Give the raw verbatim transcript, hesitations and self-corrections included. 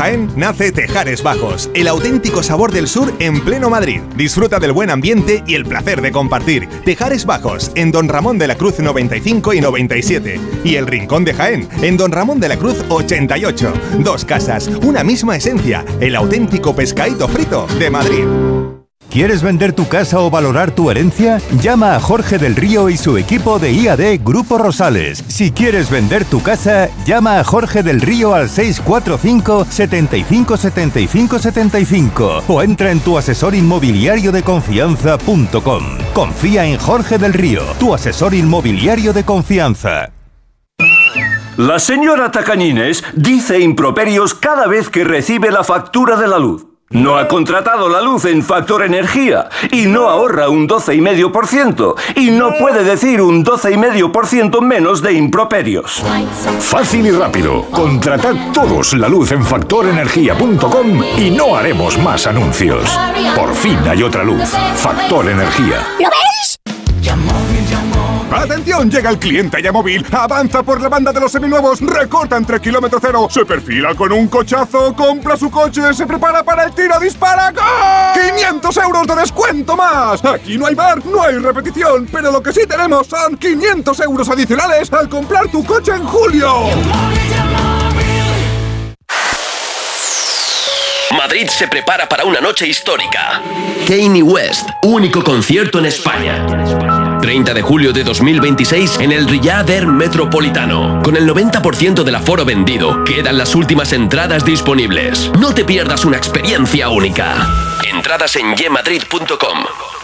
Jaén nace Tejares Bajos, el auténtico sabor del sur en pleno Madrid. Disfruta del buen ambiente y el placer de compartir. Tejares Bajos, en Don Ramón de la Cruz noventa y cinco y noventa y siete. Y El Rincón de Jaén, en Don Ramón de la Cruz ochenta y ocho. Dos casas, una misma esencia, el auténtico pescadito frito de Madrid. ¿Quieres vender tu casa o valorar tu herencia? Llama a Jorge del Río y su equipo de I A D Grupo Rosales. Si quieres vender tu casa, llama a Jorge del Río al seis cuatro cinco, setenta y cinco, setenta y cinco, setenta y cinco o entra en tu asesor inmobiliario de confianza punto com. Confía en Jorge del Río, tu asesor inmobiliario de confianza. La señora Tacañines dice improperios cada vez que recibe la factura de la luz. No ha contratado la luz en Factor Energía y no ahorra un doce coma cinco por ciento y no puede decir un doce coma cinco por ciento menos de improperios. Fácil y rápido. Contratad todos la luz en factor energía punto com y no haremos más anuncios. Por fin hay otra luz. Factor Energía. ¿Lo ves? ¡Atención! Llega el cliente Yamóvil, avanza por la banda de los seminuevos, recorta entre kilómetro cero, se perfila con un cochazo, compra su coche, se prepara para el tiro, dispara, ¡gol! ¡quinientos euros de descuento más! Aquí no hay bar, no hay repetición, pero lo que sí tenemos son quinientos euros adicionales al comprar tu coche en julio. Madrid se prepara para una noche histórica. Kanye West, único concierto en España. treinta de julio de dos mil veintiséis en el Riyadh Air Metropolitano. Con el noventa por ciento del aforo vendido, quedan las últimas entradas disponibles. No te pierdas una experiencia única. Entradas en ye madrid punto com.